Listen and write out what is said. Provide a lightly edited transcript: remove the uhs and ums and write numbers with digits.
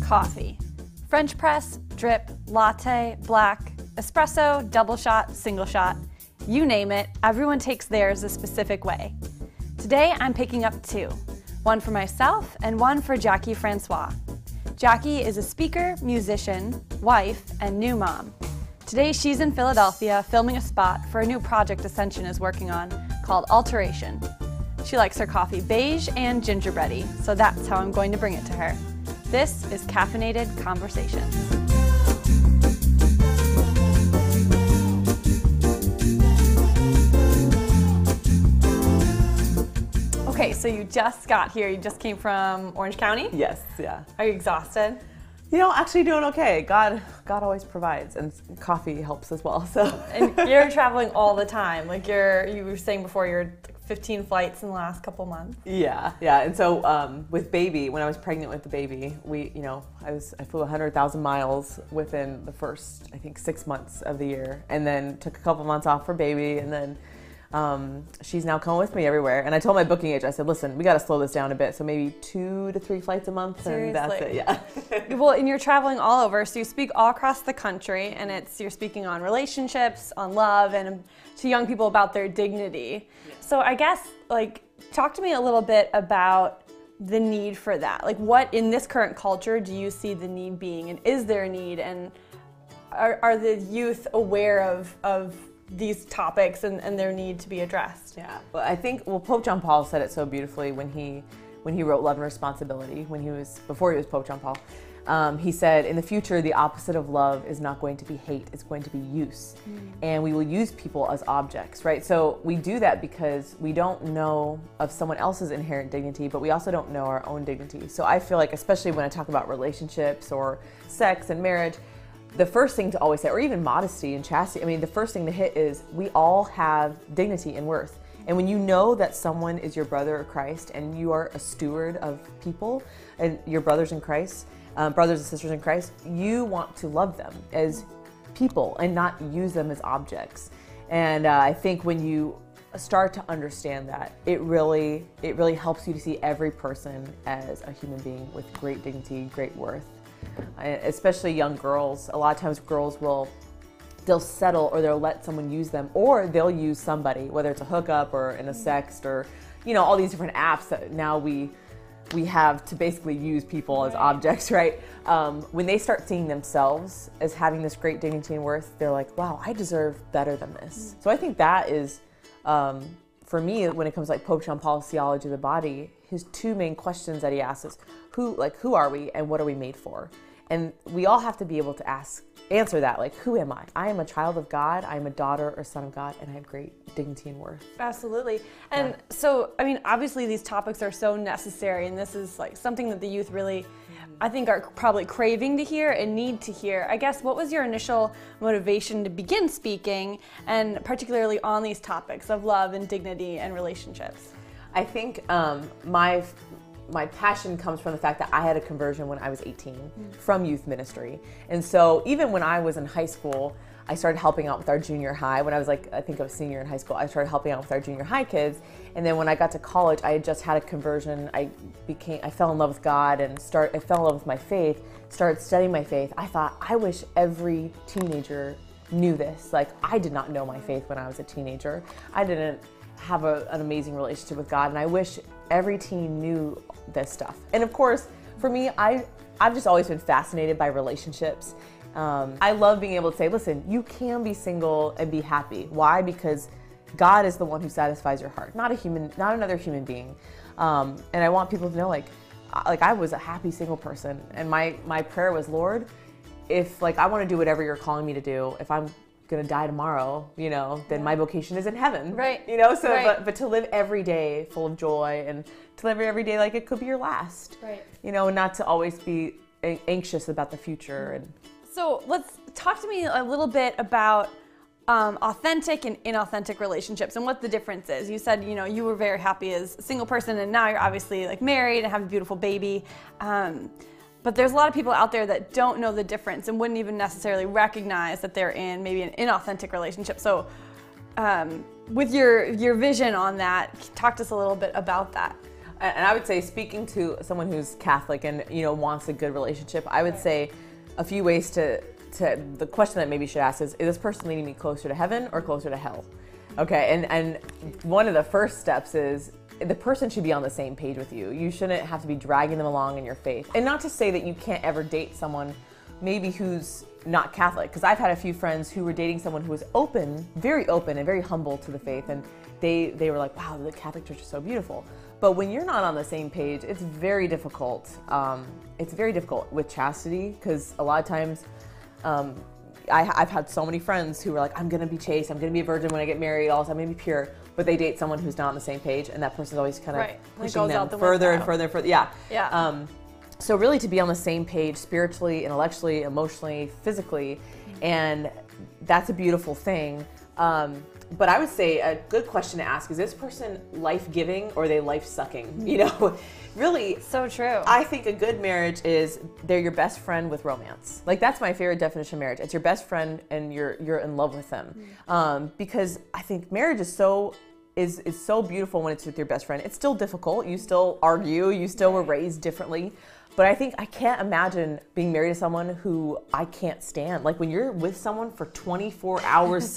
Coffee. French press, drip, latte, black, espresso, double shot, single shot. You name it, everyone takes theirs a specific way. Today I'm picking up two. One for myself and one for Jackie Francois. Jackie is a speaker, musician, wife, and new mom. Today she's in Philadelphia filming a spot for a new project Ascension is working on called Alteration. She likes her coffee beige and gingerbready, so that's how I'm going to bring it to her. This is Caffeinated Conversations. Okay, so you just got here. You just came from Orange County? Yes, yeah. Are you exhausted? You know, actually doing okay. God always provides, and coffee helps as well. So. And you're traveling all the time. Like you were saying before, you're 15 flights in the last couple months. Yeah. And so with baby, when I was pregnant with the baby, I flew 100,000 miles within the first, I think, 6 months of the year, and then took a couple months off for baby, and then. She's now coming with me everywhere. And I told my booking agent, I said, listen, we got to slow this down a bit. So maybe 2 to 3 flights a month. Seriously? And that's it, yeah. Well, and you're traveling all over. So you speak all across the country, and you're speaking on relationships, on love, and to young people about their dignity. Yeah. So I guess, talk to me a little bit about the need for that. Like, what in this current culture do you see the need being? And is there a need? And are the youth aware of these topics and their need to be addressed? Yeah, well, I think Pope John Paul said it so beautifully when he wrote Love and Responsibility, before he was Pope John Paul. He said, in the future, the opposite of love is not going to be hate, it's going to be use. And we will use people as objects, right? So we do that because we don't know of someone else's inherent dignity, but we also don't know our own dignity. So I feel like, especially when I talk about relationships or sex and marriage, the first thing to always say, or even modesty and chastity, the first thing to hit is we all have dignity and worth. And when you know that someone is your brother in Christ and you are a steward of people and your brothers in Christ, brothers and sisters in Christ, you want to love them as people and not use them as objects. And I think when you start to understand that, it really helps you to see every person as a human being with great dignity, great worth. Especially young girls, a lot of times they'll settle, or they'll let someone use them, or they'll use somebody, whether it's a hookup or in a sext, or all these different apps that now we have to basically use people as objects, right? When they start seeing themselves as having this great dignity and worth, they're like, wow, I deserve better than this. So I think that is, for me, when it comes to Pope John Paul's theology of the body, his 2 main questions that he asks is, who are we and what are we made for? And we all have to be able to answer that, who am I? I am a child of God, I am a daughter or son of God, and I have great dignity and worth. Absolutely. And so, obviously these topics are so necessary, and this is something that the youth really, I think, are probably craving to hear and need to hear. I guess, what was your initial motivation to begin speaking, and particularly on these topics of love and dignity and relationships? I think my passion comes from the fact that I had a conversion when I was 18 from youth ministry. And so even when I was in high school, I started helping out with our junior high. When I was I think I was senior in high school, I started helping out with our junior high kids. And then when I got to college, I had just had a conversion. I fell in love with God and I fell in love with my faith, started studying my faith. I thought, I wish every teenager knew this. I did not know my faith when I was a teenager. I didn't have an amazing relationship with God, and I wish every teen knew this stuff. And of course, for me, I've just always been fascinated by relationships. I love being able to say, listen, you can be single and be happy. Why? Because God is the one who satisfies your heart, not another human being. And I want people to know, I was a happy single person, and my prayer was, Lord, if I want to do whatever you're calling me to do, if I'm gonna die tomorrow, then my vocation is in heaven, right? So right. But to live every day full of joy, and to live every day like it could be your last, right? Not to always be anxious about the future. And so let's talk to me a little bit about authentic and inauthentic relationships and what the difference is. You said you were very happy as a single person, and now you're obviously married and have a beautiful baby. But there's a lot of people out there that don't know the difference and wouldn't even necessarily recognize that they're in maybe an inauthentic relationship. So with your vision on that, talk to us a little bit about that. And I would say, speaking to someone who's Catholic and wants a good relationship, I would say a few ways to the question that maybe you should ask is this person leading me closer to heaven or closer to hell? Okay, and one of the first steps is the person should be on the same page with you. You shouldn't have to be dragging them along in your faith. And not to say that you can't ever date someone maybe who's not Catholic, because I've had a few friends who were dating someone who was very open and very humble to the faith, and they were like, wow, the Catholic Church is so beautiful. But when you're not on the same page, it's very difficult. It's very difficult with chastity, because a lot of times I've had so many friends who were like, I'm going to be chaste, I'm going to be a virgin when I get married, I'm going to be pure, but they date someone who's not on the same page, and that person's always kind of pushing them further and further and further. Yeah. So really to be on the same page spiritually, intellectually, emotionally, physically, and that's a beautiful thing. But I would say a good question to ask is this person life-giving or are they life-sucking? Really. So true. I think a good marriage is they're your best friend with romance. Like, that's my favorite definition of marriage. It's your best friend and you're in love with them. Because I think marriage is so beautiful when it's with your best friend. It's still difficult. You still argue. You still were raised differently. But I think I can't imagine being married to someone who I can't stand. Like, when you're with someone for 24 hours,